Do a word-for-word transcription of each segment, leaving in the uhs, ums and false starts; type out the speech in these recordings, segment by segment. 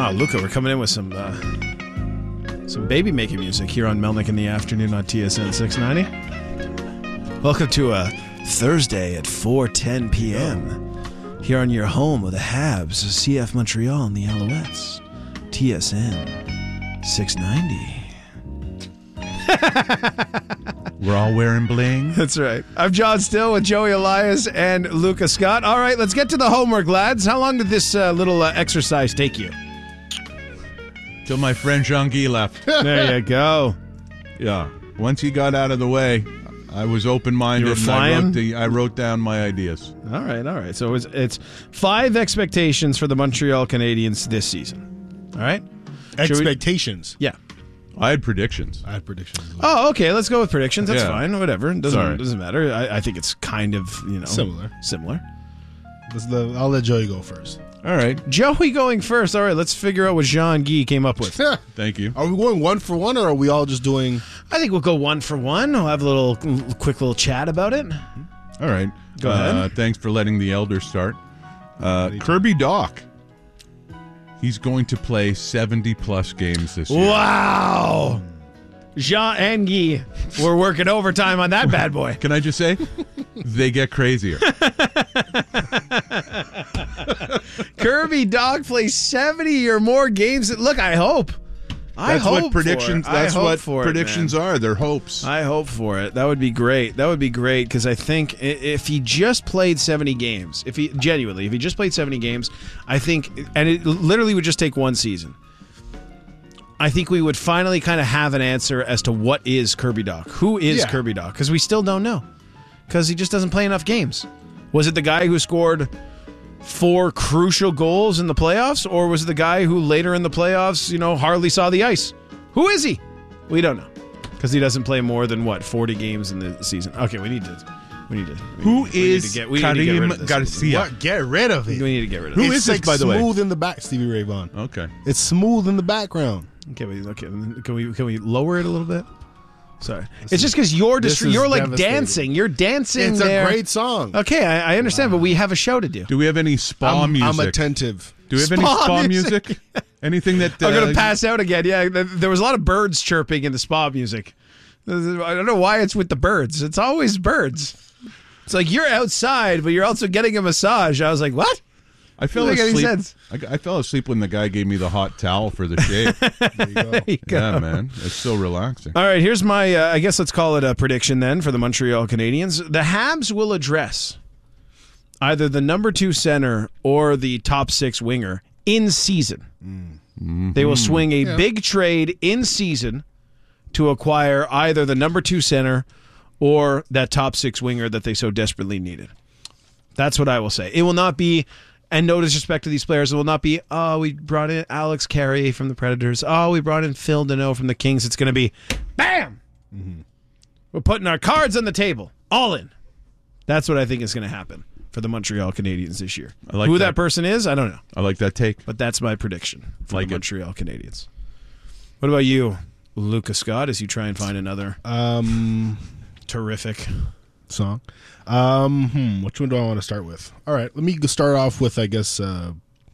Wow, Luca, we're coming in with some uh, some baby making music here on Melnick in the afternoon on T S N six ninety. Welcome to a Thursday at four ten p.m. here on your home of the Habs, C F Montreal, and the Alouettes. T S N six ninety. We're all wearing bling. That's right. I'm John Still with Joey Elias and Luca Scott. All right, let's get to the homework, lads. How long did this uh, little uh, exercise take you? Till my friend Jean-Guy left. There you go. Yeah. Once he got out of the way, I was open-minded. You were flying? And I, wrote the, I wrote down my ideas. All right, all right. So it's, it's five expectations for the Montreal Canadiens this season. All right? Expectations. We, yeah. I had predictions. I had predictions. Oh, okay. Let's go with predictions. That's Yeah. fine. Whatever. It doesn't Sorry. doesn't matter. I, I think it's kind of, you know, Similar. Similar. Let's the, I'll let Joey go first. All right. Joey going first. All right, let's figure out what Jean-Guy came up with. Thank you. Are we going one for one, or are we all just doing... I think we'll go one for one. We'll have a little quick little chat about it. All right. Go uh, ahead. Thanks for letting the elders start. Uh, Kirby Dach. He's going to play seventy-plus games this year. Wow. Jean and Guy were working overtime on that bad boy. Can I just say, they get crazier. Kirby Dach plays seventy or more games. Look, I hope. I That's hope what predictions. for it. I That's hope what for predictions it, man. are. They're hopes. I hope for it. That would be great. That would be great because I think i- if he just played seventy games, if he genuinely, if he just played seventy games, I think, and it literally would just take one season. I think we would finally kind of have an answer as to what is Kirby Dach. Who is Yeah. Kirby Dach? Because we still don't know. Because he just doesn't play enough games. Was it the guy who scored four crucial goals in the playoffs, or was it the guy who later in the playoffs, you know, hardly saw the ice? Who is he? We don't know. Because he doesn't play more than, what, forty games in the season. Okay, we need to... We need to... We Who need, we need is to get, we need to get rid Karim of this. Garcia? What? Get rid of it. We need to get rid of Who it. It's is this, like by the way? smooth in the back, Stevie Ray Vaughan. Okay. It's smooth in the background. Okay, we, okay, can we can we lower it a little bit? Sorry, it's just because you're this dist- is you're like devastating. dancing. You're dancing. It's there. a great song. Okay, I, I understand, but we have a show to do. Do we have any spa I'm, music? I'm attentive. Do we have any Spa spa music? music? Anything that uh, I'm gonna pass out again. Yeah, th- there was a lot of birds chirping in the spa music. I don't know why it's with the birds. It's always birds. It's like you're outside, but you're also getting a massage. I was like, what? I fell Doesn't make any asleep. sense. I, I fell asleep when the guy gave me the hot towel for the shave. There you go. There you go. Yeah, man, it's so relaxing. All right, here's my, uh, I guess let's call it a prediction then for the Montreal Canadiens. The Habs will address either the number two center or the top six winger in season. Mm-hmm. They will swing a Yeah. big trade in season to acquire either the number two center or that top six winger that they so desperately needed. That's what I will say. It will not be... And no disrespect to these players, it will not be, oh, we brought in Alex Carey from the Predators. Oh, we brought in Phil Deneau from the Kings. It's going to be, bam! Mm-hmm. We're putting our cards on the table. All in. That's what I think is going to happen for the Montreal Canadiens this year. I like Who that. that. person is, I don't know. I like that take. But that's my prediction for Like the it. Montreal Canadiens. What about you, Luca Scott, as you try and find another Um, terrific... song. Um, hmm, which one do I want to start with? All right, let me go start off with, I guess, uh,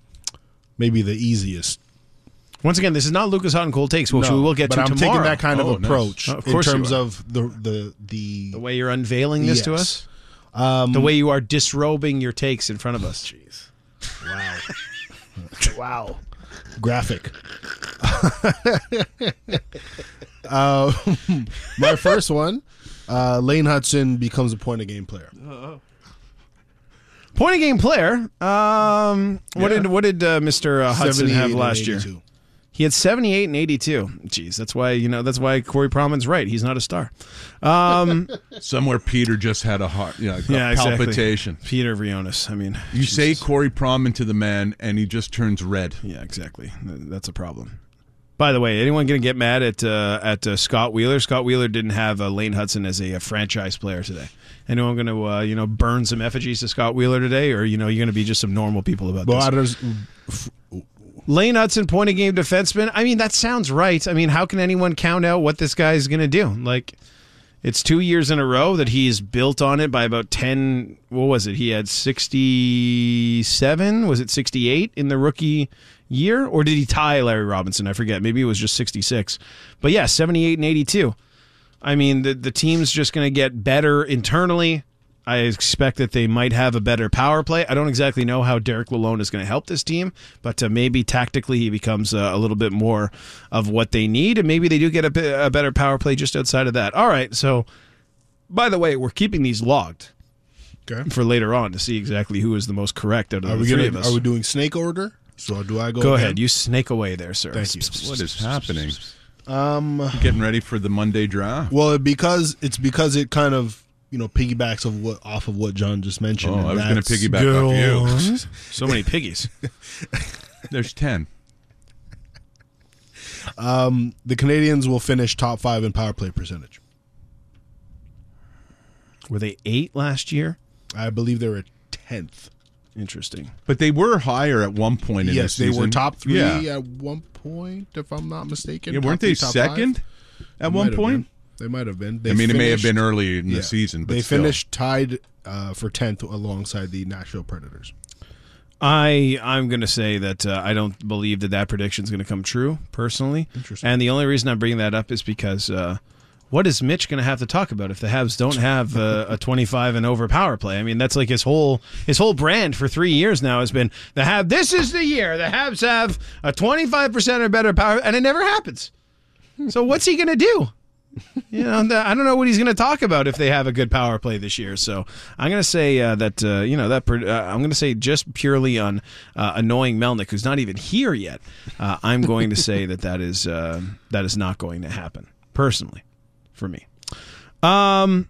maybe the easiest. Once again, this is not Lucas Hot and Cold Takes, which No, we will get but to I'm tomorrow. taking that kind Oh, of nice. approach Oh, of in course you terms are. of the the the, The way you're unveiling this to Yes. us? Um, The way you are disrobing your takes in front of us? Jeez. Wow. wow. Graphic. uh, my first one, uh, Lane Hudson becomes a point-of-game player. Point of game player. Um, what Yeah. did what did uh, Mister Uh, Hudson seventy-eight have and last year? eighty-two. He had seventy-eight and eighty-two. Jeez, that's why you know that's why Corey Proman's right. He's not a star. Um, Somewhere Peter just had a heart, you know, a yeah, exactly. palpitation. Peter Vrionis. I mean, You say Jesus. Corey Proman to the man, and he just turns red. Yeah, exactly. That's a problem. By the way, anyone going to get mad at uh, at uh, Scott Wheeler? Scott Wheeler didn't have uh, Lane Hudson as a, a franchise player today. Anyone going to uh, you know burn some effigies to Scott Wheeler today, or you know you're going to be just some normal people about But this? I just, Lane Hudson, point of game defenseman. I mean, that sounds right. I mean, how can anyone count out what this guy is going to do? Like, It's two years in a row that he's built on it by about ten. What was it? He had sixty-seven. Was it sixty-eight in the rookie year? Or did he tie Larry Robinson? I forget. Maybe it was just sixty-six. But yeah, seventy-eight and eighty-two. I mean, the, the team's just going to get better internally. I expect that they might have a better power play. I don't exactly know how Derek Lalonde is going to help this team, but uh, maybe tactically he becomes uh, a little bit more of what they need, and maybe they do get a, bit, a better power play just outside of that. All right, so by the way, we're keeping these logged Okay. for later on to see exactly who is the most correct out of Are the we three gonna, of us. Are we doing snake order? So do I go? Go again? ahead, you snake away there, sir. Thank you. What is happening? Um. Getting ready for the Monday draft. Well, because it's because it kind of you know piggybacks of what off of what John just mentioned. Oh, and I was going to that's- piggyback off you. So many piggies. There's ten. Um, the Canadians will finish top five in power play percentage. Were they eight last year? I believe they were tenth. Interesting. But they were higher at one point in Yes, the they season. were top three Yeah, at one point, if I'm not mistaken. yeah Top weren't three, they top second five? at They one might have point? been. They might have been. They I mean, it may have finished- been early in yeah. the season, but they still. finished tied uh, for tenth alongside the Nashville Predators. I I'm going to say that uh, I don't believe that that prediction is going to come true personally. Interesting. And the only reason I'm bringing that up is because uh, what is Mitch going to have to talk about if the Habs don't have uh, a twenty-five and over power play? I mean, that's like his whole his whole brand for three years now has been the Habs. This is the year the Habs have a twenty-five percent or better power, and it never happens. So what's he going to do? You know, the, I don't know what he's going to talk about if they have a good power play this year. So I'm going to say uh, that uh, you know that uh, I'm going to say just purely on uh, annoying Melnick, who's not even here yet. Uh, I'm going to say that that is uh, that is not going to happen personally for me. Um,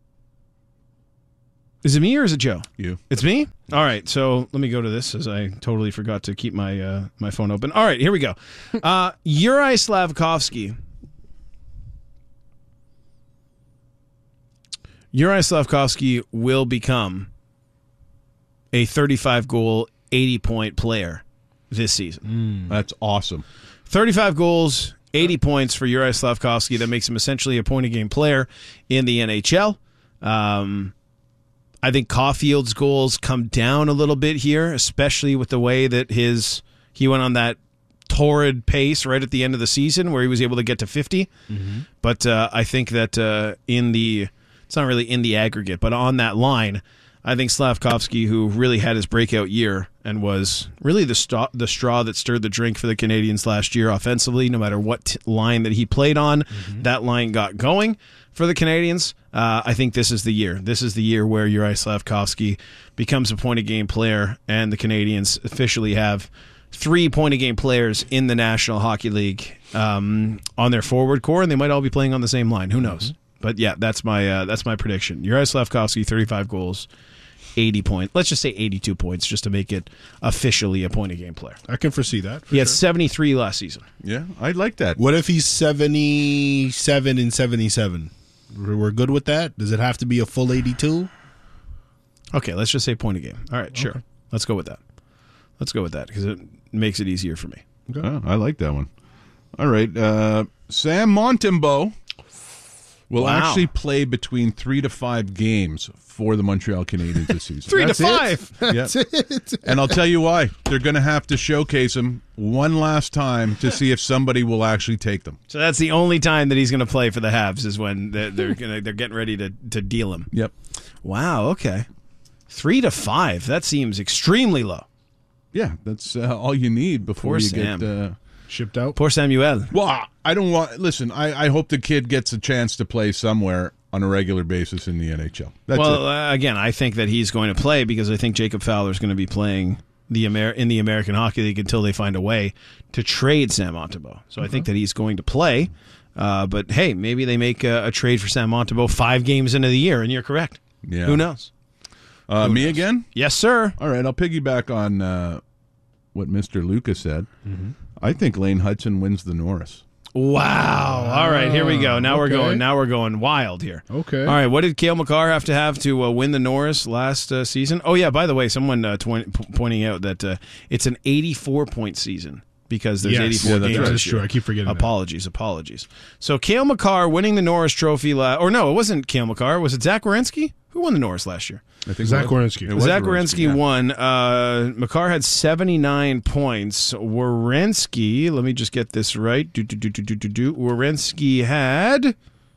is it me or is it Joe? You. It's me? All right, so let me go to this as I totally forgot to keep my uh, my phone open. All right, here we go. Uh, Uri Slavkovsky. Uri Slavkovsky will become a thirty-five goal, eighty point player this season. That's awesome. thirty-five goals, eighty points for Uri Slavkovsky. That makes him essentially a point-a-game player in the N H L. Um, I think Caulfield's goals come down a little bit here, especially with the way that his he went on that torrid pace right at the end of the season where he was able to get to fifty. Mm-hmm. But uh, I think that uh, in the it's not really in the aggregate, but on that line, I think Slavkovsky, who really had his breakout year and was really the st- the straw that stirred the drink for the Canadians last year offensively, no matter what t- line that he played on, mm-hmm. that line got going for the Canadians. Uh, I think this is the year. This is the year where Uri Slavkovsky becomes a point-a-game player, and the Canadians officially have three point-a-game players in the National Hockey League um, on their forward core, and they might all be playing on the same line. Who knows? Mm-hmm. But yeah, that's my uh, that's my prediction. Uri Slavkovsky, thirty-five goals, eighty points. Let's just say eighty-two points, just to make it officially a point-a-game player. I can foresee that. for He had sure. seventy-three last season. Yeah, I like that. What if he's seventy-seven and seventy-seven? We're good with that? Does it have to be a full eighty-two? Okay, let's just say point a game. All right, sure. Okay. Let's go with that. Let's go with that because it makes it easier for me. Oh, I like that one. All right. Uh, Sam Montembeault will Wow. actually play between three to five games for the Montreal Canadiens this season. Three That's to it. five. Yep. And I'll tell you why. They're going to have to showcase him one last time to see if somebody will actually take them. So that's the only time that he's going to play for the Habs is when they're, they're going they're getting ready to to deal him. Yep. Wow. Okay. Three to five. That seems extremely low. Yeah, that's uh, all you need before Poor you Sam. get. Uh, Shipped out? Poor Samuel. well, I don't want. Listen, I, I hope the kid gets a chance to play somewhere on a regular basis in the N H L. That's well, it. uh, again, I think that he's going to play because I think Jacob Fowler is going to be playing the Amer- in the American Hockey League until they find a way to trade Sam Montembeault. So I think that he's going to play. Uh, but hey, maybe they make a, a trade for Sam Montembeault five games into the year, and you're correct. Yeah. Who knows? Uh, Who me knows? again? Yes, sir. All right, I'll piggyback on uh, what Mister Lucas said. Mm-hmm. I think Lane Hudson wins the Norris. Wow. All right, here we go. Now we're okay. going. Now we're going wild here. Okay. All right. What did Cale Makar have to have to uh, win the Norris last uh, season? Oh yeah. By the way, someone uh, tw- p- pointing out that uh, it's an eighty-four point season because there's Yes, eighty-four yeah, that's games. right. this That's true. year. I keep forgetting that. Apologies, apologies. So Cale Makar winning the Norris Trophy, la- or no, it wasn't Cale Makar. Was it Zach Werenski? Who won the Norris last year? I think Zach it was- Werenski. it was Zach Werenski yeah. won. Uh, Makar had seventy-nine points. Werenski, let me just get this right. Do, do, do, do, do, do, do. Werenski had...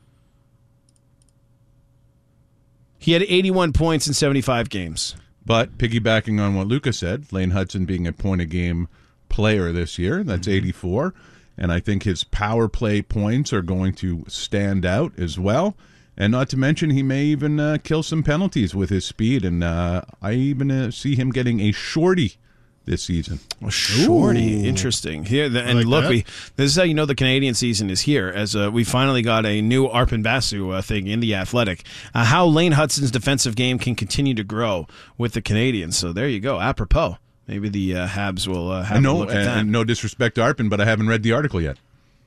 He had eighty-one points in seventy-five games. But piggybacking on what Luca said, Lane Hudson being a point a game player this year, that's eighty-four. And I think his power play points are going to stand out as well. And not to mention, he may even uh, kill some penalties with his speed. And uh, I even uh, see him getting a shorty this season. Shorty, Ooh. interesting. Here, the, and like look, that. we this is how you know the Canadian season is here, as uh, we finally got a new Arpin Basu uh, thing in the Athletic. Uh, how Lane Hudson's defensive game can continue to grow with the Canadians. So there you go. Apropos, maybe the uh, Habs will uh, have I know, a look at and, that. and no disrespect to Arpin, but I haven't read the article yet.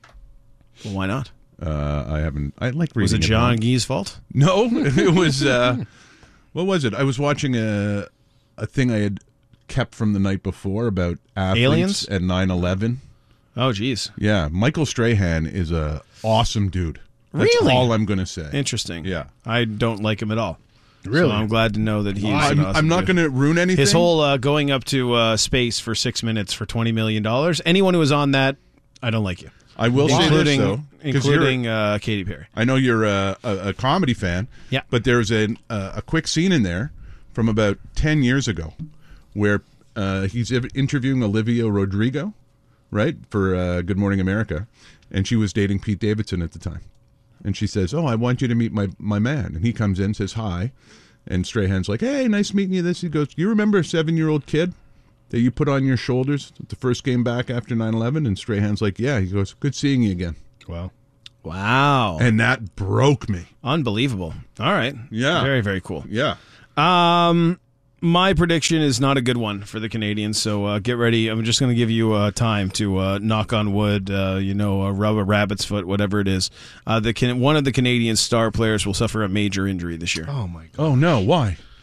Well, why not? Uh, I haven't. I like reading. Was it it, John though. Gee's fault? No, it was. Uh, what was it? I was watching a a thing I had kept from the night before about athletes Aliens? at nine eleven. Oh, geez. Yeah, Michael Strahan is a awesome dude. That's Really? all I'm going to say. Interesting. Yeah. I don't like him at all. Really? So I'm glad to know that he's. I'm, an awesome I'm not dude. going to ruin anything. His whole uh, going up to uh, space for six minutes for twenty million dollars. Anyone who is on that, I don't like you. I will say this including though, 'cause you're- including uh, Katy Perry. I know you're a, a, a comedy fan. Yeah. But there's a a quick scene in there from about ten years ago where uh, he's ev- interviewing Olivia Rodrigo, right, for uh, Good Morning America, and she was dating Pete Davidson at the time. And she says, "Oh, I want you to meet my my man." And he comes in, says hi, and Strahan's like, "Hey, nice meeting you." This he goes, "You remember a seven year old kid that you put on your shoulders at the first game back after nine eleven?" And Strahan's like, "Yeah." He goes, "Good seeing you again." Wow. Wow. And that broke me. Unbelievable. All right. Yeah. Very, very cool. Yeah. Um, my prediction is not a good one for the Canadians, so uh, get ready. I'm just going to give you uh, time to uh, knock on wood, uh, you know, uh, rub a rabbit's foot, whatever it is. Uh, the can- one of the Canadian star players will suffer a major injury this year. Oh my god. Oh no, why?